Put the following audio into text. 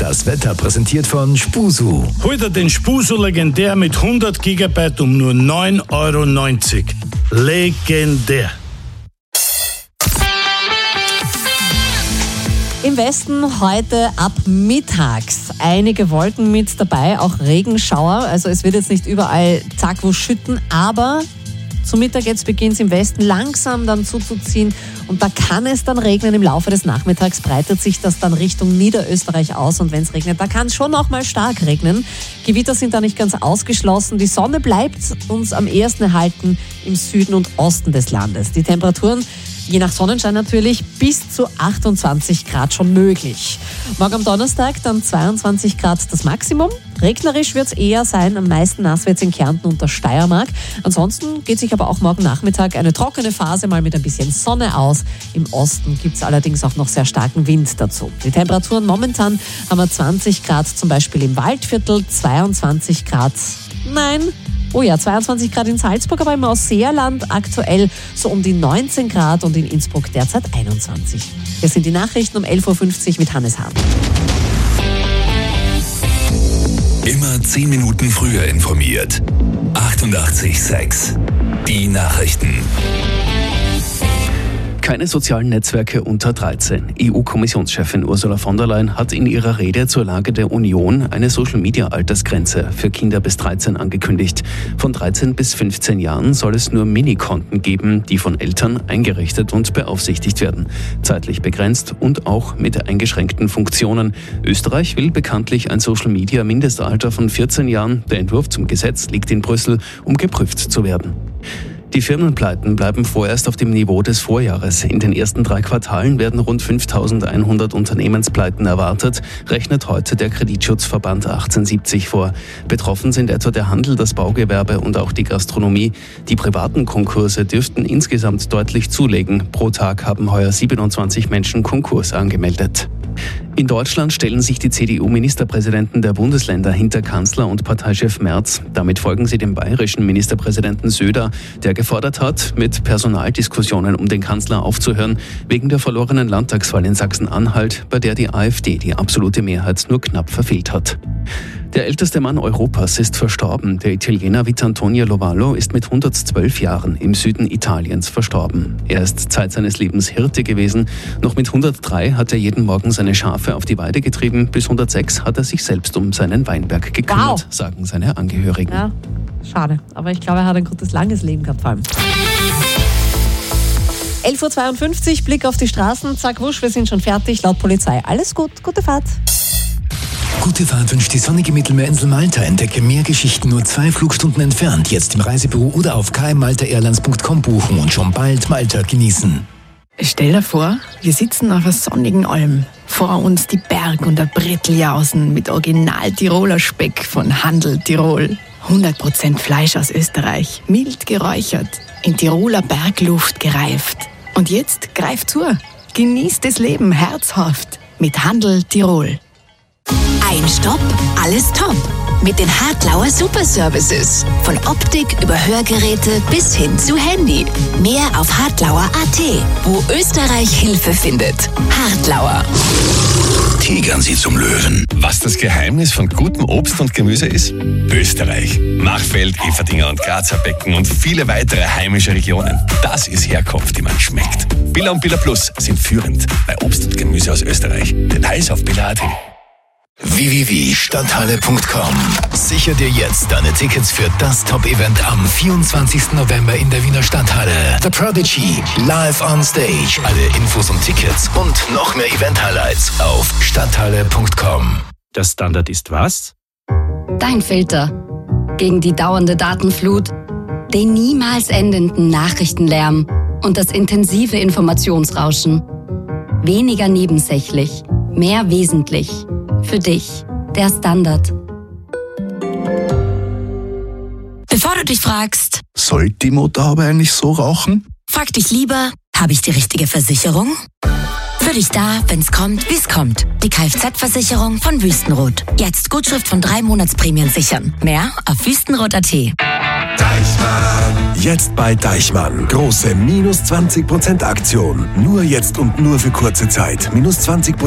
Das Wetter präsentiert von Spusu. Heute den Spusu Legendär mit 100 GB um nur 9,90 €. Legendär. Im Westen heute ab mittags einige Wolken mit dabei, auch Regenschauer. Also es wird jetzt nicht überall zack wo schütten, aber zum Mittag jetzt beginnt es im Westen langsam dann zuzuziehen und da kann es dann regnen. Im Laufe des Nachmittags breitet sich das dann Richtung Niederösterreich aus und wenn es regnet, da kann es schon auch mal stark regnen. Gewitter sind da nicht ganz ausgeschlossen. Die Sonne bleibt uns am ehesten erhalten im Süden und Osten des Landes. Die Temperaturen je nach Sonnenschein natürlich bis zu 28 Grad schon möglich. Morgen am Donnerstag dann 22 Grad das Maximum. Regnerisch wird es eher sein, am meisten nass wird es in Kärnten und der Steiermark. Ansonsten geht sich aber auch morgen Nachmittag eine trockene Phase mal mit ein bisschen Sonne aus. Im Osten gibt es allerdings auch noch sehr starken Wind dazu. Die Temperaturen momentan haben wir 20 Grad zum Beispiel im Waldviertel, 22 Grad, 22 Grad in Salzburg, aber im Ausseerland aktuell so um die 19 Grad und in Innsbruck derzeit 21. Das sind die Nachrichten um 11.50 Uhr mit Hannes Hahn. Immer 10 Minuten früher informiert. 88,6. Die Nachrichten. Keine sozialen Netzwerke unter 13. EU-Kommissionschefin Ursula von der Leyen hat in ihrer Rede zur Lage der Union eine Social-Media-Altersgrenze für Kinder bis 13 angekündigt. Von 13 bis 15 Jahren soll es nur Minikonten geben, die von Eltern eingerichtet und beaufsichtigt werden. Zeitlich begrenzt und auch mit eingeschränkten Funktionen. Österreich will bekanntlich ein Social-Media-Mindestalter von 14 Jahren. Der Entwurf zum Gesetz liegt in Brüssel, um geprüft zu werden. Die Firmenpleiten bleiben vorerst auf dem Niveau des Vorjahres. In den ersten 3 Quartalen werden rund 5.100 Unternehmenspleiten erwartet, rechnet heute der Kreditschutzverband 1870 vor. Betroffen sind etwa der Handel, das Baugewerbe und auch die Gastronomie. Die privaten Konkurse dürften insgesamt deutlich zulegen. Pro Tag haben heuer 27 Menschen Konkurs angemeldet. In Deutschland stellen sich die CDU-Ministerpräsidenten der Bundesländer hinter Kanzler und Parteichef Merz. Damit folgen sie dem bayerischen Ministerpräsidenten Söder, der gefordert hat, mit Personaldiskussionen um den Kanzler aufzuhören, wegen der verlorenen Landtagswahl in Sachsen-Anhalt, bei der die AfD die absolute Mehrheit nur knapp verfehlt hat. Der älteste Mann Europas ist verstorben. Der Italiener Vittorio Lovallo ist mit 112 Jahren im Süden Italiens verstorben. Er ist Zeit seines Lebens Hirte gewesen. Noch mit 103 hat er jeden Morgen seine Schafe auf die Weide getrieben. Bis 106 hat er sich selbst um seinen Weinberg gekümmert, sagen seine Angehörigen. Ja, schade. Aber ich glaube, er hat ein gutes, langes Leben gehabt vor allem. 11.52 Uhr, Blick auf die Straßen. Zack, wusch, wir sind schon fertig. Laut Polizei alles gut, gute Fahrt. Gute Fahrt wünscht die sonnige Mittelmeerinsel Malta. Entdecke mehr Geschichten nur 2 Flugstunden entfernt. Jetzt im Reisebüro oder auf kmmaltaairlines.com buchen und schon bald Malta genießen. Stell dir vor, wir sitzen auf einer sonnigen Alm. Vor uns die Berg- und der Bretteljausen mit Original-Tiroler Speck von Handel Tirol. 100% Fleisch aus Österreich, mild geräuchert, in Tiroler Bergluft gereift. Und jetzt greift zu. Genießt das Leben herzhaft mit Handel Tirol. Ein Stopp, alles top. Mit den Hartlauer Superservices. Von Optik über Hörgeräte bis hin zu Handy. Mehr auf hartlauer.at, wo Österreich Hilfe findet. Hartlauer. Tigern Sie zum Löwen. Was das Geheimnis von gutem Obst und Gemüse ist? Österreich. Machfeld, Everdinger und Grazer Becken und viele weitere heimische Regionen. Das ist Herkunft, die man schmeckt. Billa und Billa Plus sind führend bei Obst und Gemüse aus Österreich. Details auf billa.at. www.stadthalle.com. Sicher dir jetzt deine Tickets für das Top-Event am 24. November in der Wiener Stadthalle. The Prodigy, live on stage. Alle Infos und Tickets und noch mehr Event-Highlights auf stadthalle.com. Der Standard ist was? Dein Filter. Gegen die dauernde Datenflut, den niemals endenden Nachrichtenlärm und das intensive Informationsrauschen. Weniger nebensächlich, mehr wesentlich. Für dich, der Standard. Bevor du dich fragst, sollte die Motorhaube eigentlich so rauchen? frag dich lieber, habe ich die richtige Versicherung? Für dich da, wenn's kommt, wie's kommt. Die Kfz-Versicherung von Wüstenrot. Jetzt Gutschrift von 3 Monatsprämien sichern. Mehr auf wüstenrot.at. Deichmann. Jetzt bei Deichmann. Große -20% Aktion. Nur jetzt und nur für kurze Zeit. -20%